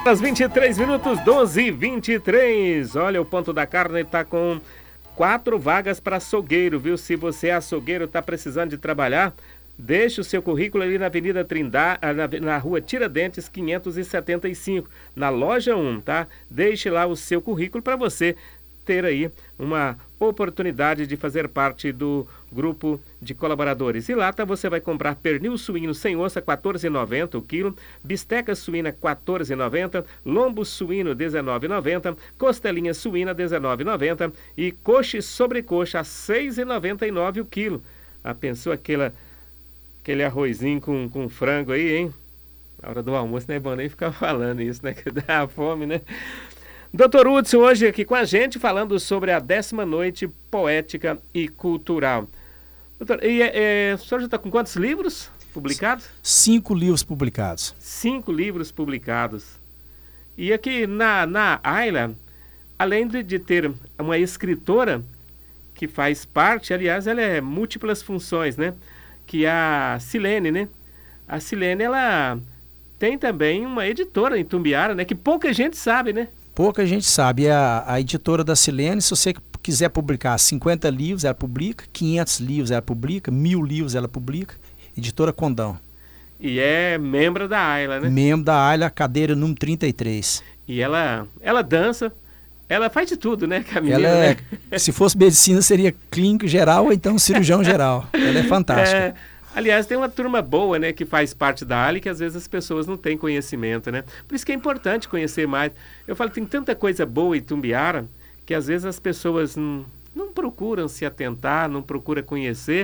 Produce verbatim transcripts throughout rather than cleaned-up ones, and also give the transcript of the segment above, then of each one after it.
horas vinte e três minutos, doze e vinte e três. Olha, o Ponto da Carne está com quatro vagas para açougueiro, viu? Se você é açougueiro, está precisando de trabalhar, deixe o seu currículo ali na Avenida Trindade, na, na Rua Tiradentes, quinhentos e setenta e cinco, na loja um, tá? Deixe lá o seu currículo para você ter aí uma oportunidade de fazer parte do grupo de colaboradores. E lá tá, você vai comprar pernil suíno sem ossa, quatorze reais e noventa centavos o quilo, bisteca suína, quatorze reais e noventa centavos, lombo suíno, dezenove reais e noventa centavos, costelinha suína, dezenove reais e noventa centavos e coxa e sobrecoxa, seis reais e noventa e nove centavos o quilo. Ah, pensou aquela, aquele arrozinho com, com frango aí, hein? Na hora do almoço não é bom nem ficar falando isso, né? Que dá fome, né? doutor Hudson hoje aqui com a gente falando sobre a décima noite poética e cultural. Doutor, e, é, o senhor já está com quantos livros publicados? Cinco livros publicados. Cinco livros publicados. E aqui na, na Ayla, além de, de ter uma escritora que faz parte, aliás, ela é múltiplas funções, né? Que é a Silene, né? A Silene, ela tem também uma editora em Tumbiara, né? Que pouca gente sabe, né? Pouca gente sabe. É a, a editora da Silene, se você quiser publicar cinquenta livros, ela publica, quinhentos livros ela publica, mil livros ela publica. Editora Condão. E é membro da Ayla, né? Membro da Ayla, cadeira número trinta e três. E ela, ela dança, ela faz de tudo, né, Camila? Ela é, né? Se fosse medicina, seria clínico geral ou então cirurgião geral. Ela é fantástica. É, aliás, tem uma turma boa, né, que faz parte da Ayla e que às vezes as pessoas não têm conhecimento, né? Por isso que é importante conhecer mais. Eu falo que tem tanta coisa boa em Tumbiara que às vezes as pessoas não, não procuram se atentar, não procuram conhecer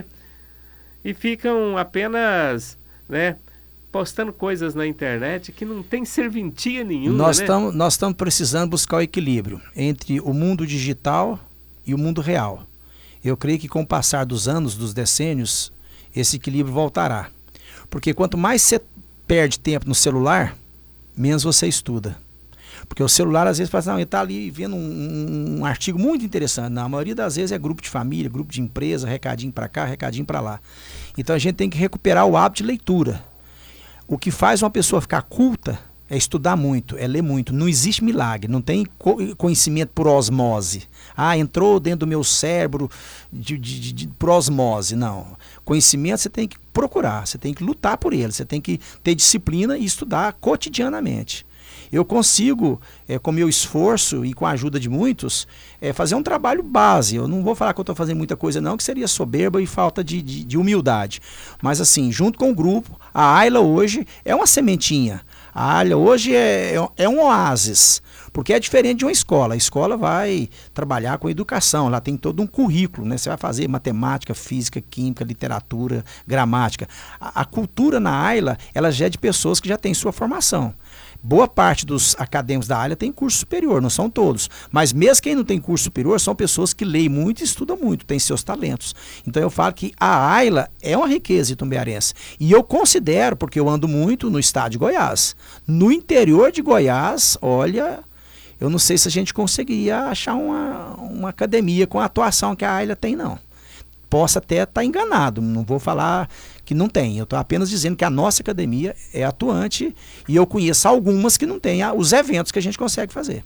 e ficam apenas, né, postando coisas na internet que não tem serventia nenhuma, nós né? Tamo, nós estamos precisando buscar o equilíbrio entre o mundo digital e o mundo real. Eu creio que com o passar dos anos, dos decênios, esse equilíbrio voltará. Porque quanto mais você perde tempo no celular, menos você estuda. Porque o celular às vezes fala assim, não, ele está ali vendo um, um artigo muito interessante. Na maioria das vezes é grupo de família, grupo de empresa, recadinho para cá, recadinho para lá. Então a gente tem que recuperar o hábito de leitura. O que faz uma pessoa ficar culta é estudar muito, é ler muito. Não existe milagre, não tem conhecimento por osmose. Ah, entrou dentro do meu cérebro de, de, de, de, por osmose. Não. Conhecimento você tem que procurar, você tem que lutar por ele, você tem que ter disciplina e estudar cotidianamente. Eu consigo, é, com meu esforço e com a ajuda de muitos, é, fazer um trabalho base. Eu não vou falar que eu estou fazendo muita coisa não, que seria soberba e falta de, de, de humildade. Mas assim, junto com o grupo, a Ayla hoje é uma sementinha. A Ayla hoje é, é, é um oásis, porque é diferente de uma escola. A escola vai trabalhar com educação, ela tem todo um currículo, né? Você vai fazer matemática, física, química, literatura, gramática. A, a cultura na Ayla, ela já é de pessoas que já têm sua formação. Boa parte dos acadêmicos da Ayla tem curso superior, não são todos. Mas mesmo quem não tem curso superior, são pessoas que leem muito e estudam muito, têm seus talentos. Então eu falo que a Ayla é uma riqueza itumbiarense. E eu considero, porque eu ando muito no estado de Goiás. No interior de Goiás, olha, eu não sei se a gente conseguiria achar uma, uma academia com a atuação que a Ayla tem, não. Posso até estar enganado, não vou falar que não tem, eu estou apenas dizendo que a nossa academia é atuante e eu conheço algumas que não têm os eventos que a gente consegue fazer.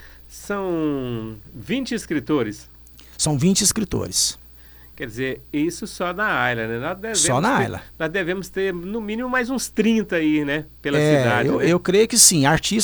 São vinte escritores? São vinte escritores. Quer dizer, isso só na Ayla, né? Nós devemos só na ter, Ayla. Nós devemos ter no mínimo mais uns trinta aí, né? Pela é, cidade. Eu, né? eu creio que sim, artistas